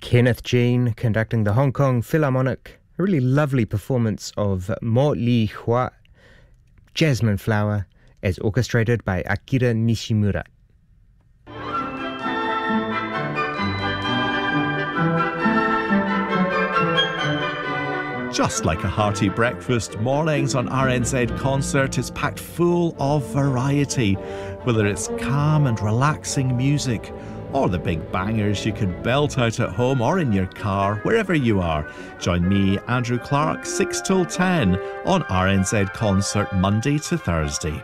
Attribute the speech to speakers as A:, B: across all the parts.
A: Kenneth Jean conducting the Hong Kong Philharmonic. A really lovely performance of Mo Li Hua, Jasmine Flower, as orchestrated by Akira Nishimura.
B: Just like a hearty breakfast, mornings on RNZ Concert is packed full of variety. Whether it's calm and relaxing music, or the big bangers you can belt out at home or in your car, wherever you are. Join me, Andrew Clark, 6 till 10 on RNZ Concert, Monday to Thursday.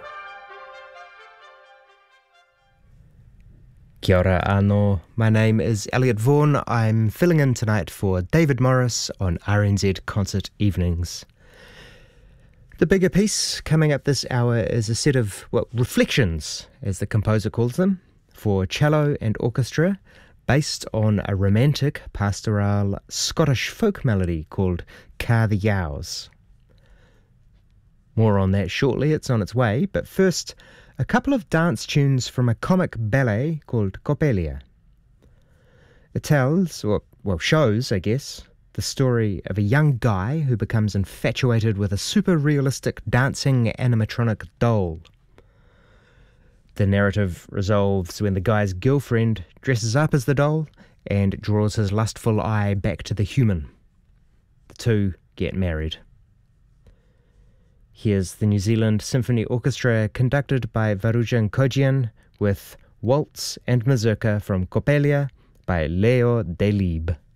A: Kia ora anō. My name is Elliot Vaughan. I'm filling in tonight for David Morris on RNZ Concert Evenings. The bigger piece coming up this hour is a set of, reflections, as the composer calls them, for cello and orchestra, based on a romantic pastoral Scottish folk melody called Ca the Yows. More on that shortly, it's on its way, but first, a couple of dance tunes from a comic ballet called Coppelia. It tells, shows, I guess, the story of a young guy who becomes infatuated with a super realistic dancing animatronic doll. The narrative resolves when the guy's girlfriend dresses up as the doll and draws his lustful eye back to the human. The two get married. Here's the New Zealand Symphony Orchestra conducted by Varujan Kojian with Waltz and Mazurka from Coppelia by Leo Delibes.